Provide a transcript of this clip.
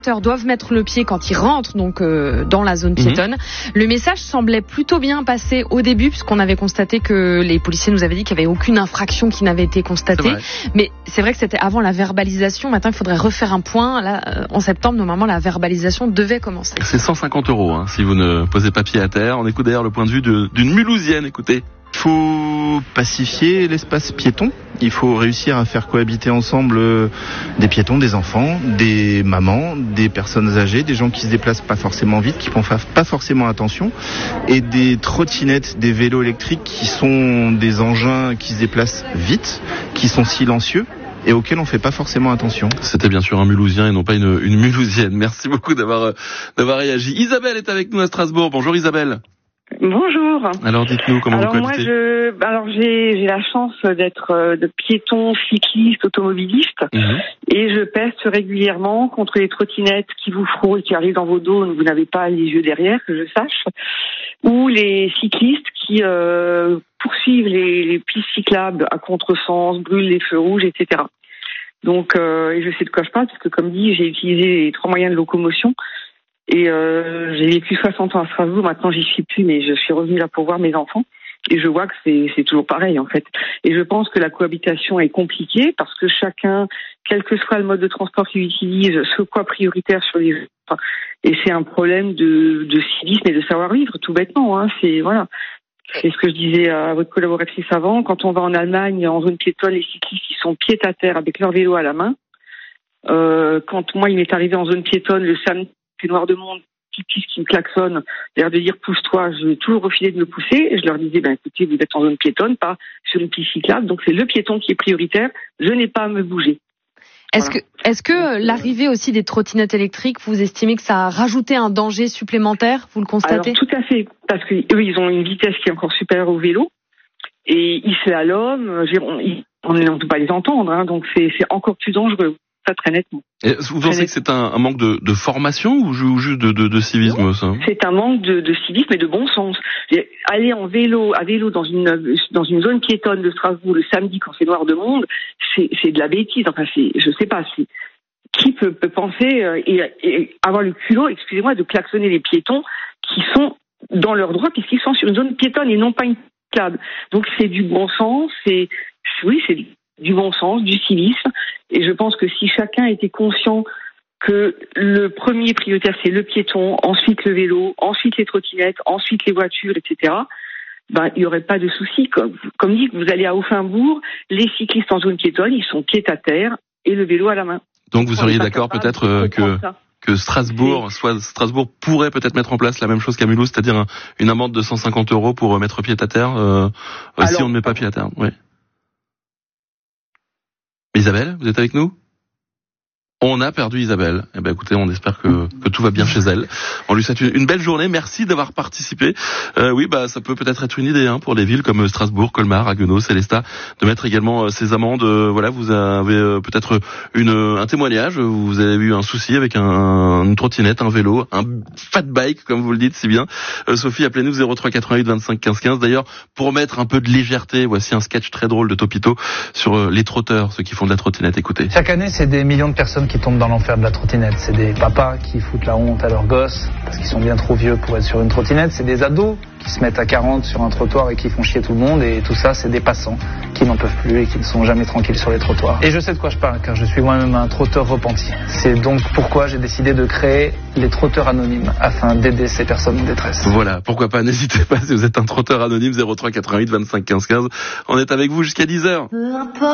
doivent mettre le pied quand ils rentrent donc dans la zone piétonne. Le message semblait plutôt bien passé au début puisqu'on avait constaté que les policiers nous avaient dit qu'il n'y avait aucune infraction qui n'avait été constatée. Mais c'est vrai que c'était avant la verbalisation. Maintenant, il faudrait refaire un point. Là, en septembre, normalement, la verbalisation devait commencer. C'est 150 € si vous ne posez pas pied à terre. On écoute d'ailleurs le point de vue d'une Mulhousienne. Écoutez. Il faut pacifier l'espace piéton. Il faut réussir à faire cohabiter ensemble des piétons, des enfants, des mamans, des personnes âgées, des gens qui se déplacent pas forcément vite, qui font pas forcément attention, et des trottinettes, des vélos électriques qui sont des engins qui se déplacent vite, qui sont silencieux et auxquels on fait pas forcément attention. C'était bien sûr un Mulhousien et non pas une Mulhousienne. Merci beaucoup d'avoir réagi. Isabelle est avec nous à Strasbourg. Bonjour Isabelle. Bonjour. Alors dites-nous comment vous cohabitez. J'ai la chance d'être de piéton, cycliste, automobiliste, et je peste régulièrement contre les trottinettes qui vous frôlent et qui arrivent dans vos dos, vous n'avez pas les yeux derrière, que je sache, ou les cyclistes qui poursuivent les pistes cyclables à contresens, brûlent les feux rouges, etc. Donc, et je sais de quoi je parle, parce que comme dit, j'ai utilisé les 3 moyens de locomotion. Et j'ai vécu 60 ans à Strasbourg, maintenant j'y suis plus, mais je suis revenue là pour voir mes enfants. Et je vois que c'est toujours pareil en fait. Et je pense que la cohabitation est compliquée parce que chacun, quel que soit le mode de transport qu'il utilise, se croit prioritaire sur les autres. Et c'est un problème de civisme et de savoir-vivre, tout bêtement. C'est voilà. C'est ce que je disais à votre collaboratrice avant. Quand on va en Allemagne, en zone piétonne, les cyclistes ils sont pied à terre avec leur vélo à la main. Quand moi il m'est arrivé en zone piétonne le samedi, c'est noir de monde, cycliste qui me klaxonne, l'air de dire pousse-toi, je vais toujours refiler de me pousser, et je leur disais, écoutez, vous êtes en zone piétonne, pas sur une piste cyclable, donc c'est le piéton qui est prioritaire, je n'ai pas à me bouger. Est-ce que l'arrivée aussi des trottinettes électriques, vous estimez que ça a rajouté un danger supplémentaire, vous le constatez? Alors, tout à fait, parce qu'eux, ils ont une vitesse qui est encore supérieure au vélo, et ils slaloment, on ne peut pas les entendre, donc c'est encore plus dangereux. Ça, très nettement. Et vous pensez que c'est un manque de formation ou juste de civisme, ça? C'est un manque de civisme et de bon sens. Aller à vélo dans une zone piétonne de Strasbourg le samedi quand c'est noir de monde, c'est de la bêtise. Enfin, je sais pas, qui peut penser et avoir le culot, excusez-moi, de klaxonner les piétons qui sont dans leur droit puisqu'ils sont sur une zone piétonne et non pas une cyclable. Donc c'est du bon sens, c'est du bon sens, du civisme. Et je pense que si chacun était conscient que le premier prioritaire, c'est le piéton, ensuite le vélo, ensuite les trottinettes, ensuite les voitures, etc., il n'y aurait pas de souci. Comme dit, vous allez à Offimbourg, les cyclistes en zone piétonne, ils sont pied à terre et le vélo à la main. Donc vous seriez d'accord peut-être que Strasbourg pourrait peut-être mettre en place la même chose qu'à Mulhouse, c'est-à-dire une amende de 150 € pour mettre pied à terre si on ne met pas pied à terre. Oui. Isabelle, vous êtes avec nous? On a perdu Isabelle. Écoutez, on espère que tout va bien chez elle. On lui souhaite une belle journée. Merci d'avoir participé. Ça peut peut-être être une idée pour des villes comme Strasbourg, Colmar, Haguenau, Célestat, de mettre également ces amendes. Vous avez peut-être un témoignage. Vous avez eu un souci avec une trottinette, un vélo, un fat bike, comme vous le dites si bien. Sophie, appelez-nous 03 88 25 15 15. D'ailleurs, pour mettre un peu de légèreté, voici un sketch très drôle de Topito sur les trotteurs, ceux qui font de la trottinette. Écoutez. Chaque année, c'est des millions de personnes qui tombent dans l'enfer de la trottinette. C'est des papas qui foutent la honte à leurs gosses parce qu'ils sont bien trop vieux pour être sur une trottinette. C'est des ados qui se mettent à 40 sur un trottoir et qui font chier tout le monde. Et tout ça, c'est des passants qui n'en peuvent plus et qui ne sont jamais tranquilles sur les trottoirs. Et je sais de quoi je parle car je suis moi-même un trotteur repenti. C'est donc pourquoi j'ai décidé de créer les trotteurs anonymes afin d'aider ces personnes en détresse. Voilà, pourquoi pas, n'hésitez pas si vous êtes un trotteur anonyme, 03 88 25 15 15. On est avec vous jusqu'à 10h.